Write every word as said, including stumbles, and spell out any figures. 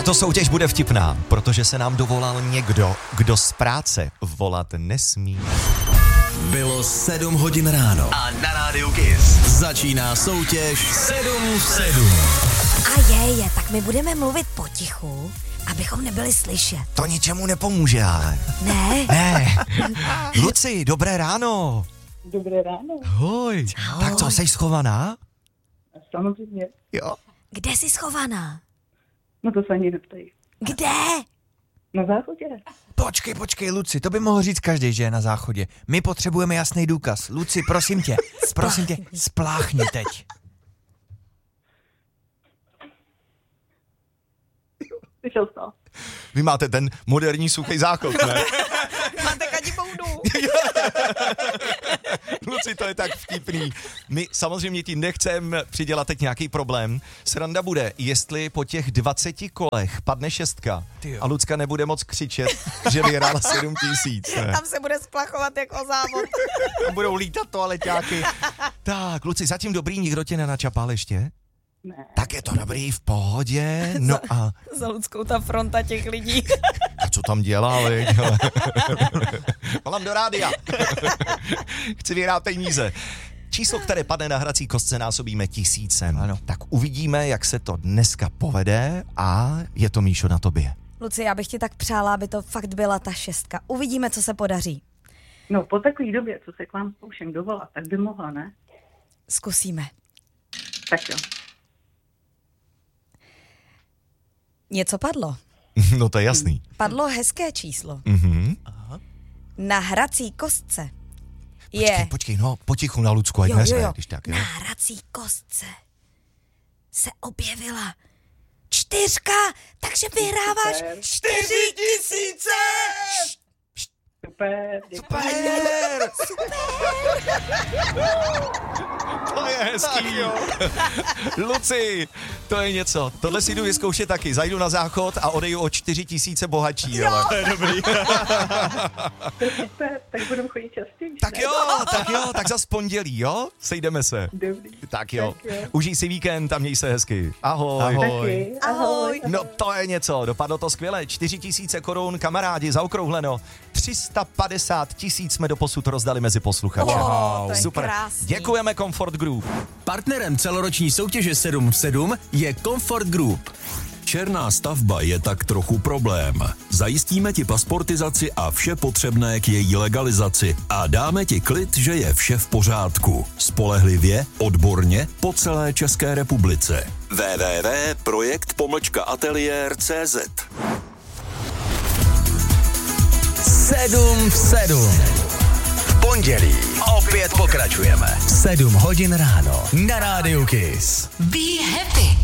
Tato soutěž bude vtipná, protože se nám dovolal někdo, kdo z práce volat nesmí. Bylo sedm hodin ráno a na rádiu Kiss začíná soutěž sedm v sedm. A je, je, tak my budeme mluvit potichu, abychom nebyli slyšet. To ničemu nepomůže, ale. Ne? Ne. Luci, dobré ráno. Dobré ráno. Hoj. Ahoj. Tak co, jsi schovaná? Samozřejmě. Jo. Kde jsi schovaná? No to se ani neptají. Kde? Na záchodě. Počkej, počkej, Luci, to by mohl říct každý, že je na záchodě. My potřebujeme jasný důkaz. Luci, prosím tě, prosím tě, spláchni teď. Vyšel stál. Vy máte ten moderní suchý záchod, ne? Máte kadiboudu. Luci, to je tak vtipný. My samozřejmě ti nechcem přidělat teď nějaký problém. Sranda bude, jestli po těch dvaceti kolech padne šestka a Lucka nebude moc křičet, že vyhrála sedm tisíc. Tam se bude splachovat jako závod. A budou lítat toaleťáky. Tak, Luci, zatím dobrý, nikdo tě nenačapal ještě? Ne. Tak je to dobrý, v pohodě. No a, Za Luckou ta fronta těch lidí. a co tam dělali? Volám do rádia. Chci vyhrát peníze. Číslo, které padne na hrací kostce, násobíme tisícem. Ano. Tak uvidíme, jak se to dneska povede a je to, Míšo, na tobě. Luci, já bych ti tak přála, aby to fakt byla ta šestka. Uvidíme, co se podaří. No po takové době, co se k vám zkouším dovolat, tak by mohla, ne? Zkusíme. Tak jo. Něco padlo. No to je jasný. Padlo hezké číslo. Mhm. Na hrací kostce je... Počkej, počkej, no, potichu na Lucku, ať Jo, jo, neřve, jo. když tak, jo. Na hrací kostce se objevila čtyřka, takže vyhráváš Super. čtyři tisíce. Super, děkuji. Super! To je hezký. Luci, to je něco. Tohle si jdu vyzkoušet taky. Zajdu na záchod a odejdu o čtyři tisíce bohatší. Ale. To je dobrý. Super, tak budeme chodit častěji. Tak ne? jo, tak jo, tak za pondělí, jo? Sejdeme se. Dobrý. Tak jo. Tak jo. Užij si víkend a měj se hezky. Ahoj. Taky. Ahoj. No to je něco, dopadlo to skvěle. čtyři tisíce korun, kamarádi, zaokrouhleno. tři sta padesát tisíc jsme doposud rozdali mezi posluchače. Wow, to je Super. krásný. Děkujeme Comfort Group. Partnerem celoroční soutěže sedm v sedm je Comfort Group. Černá stavba je tak trochu problém. Zajistíme ti pasportizaci a vše potřebné k její legalizaci a dáme ti klid, že je vše v pořádku. Spolehlivě, odborně, po celé České republice. w w w tečka projekt pomlčka ateliér tečka cé zet sedm v sedm. V pondělí opět pokračujeme. sedm hodin ráno na rádiu Kiss. Be happy.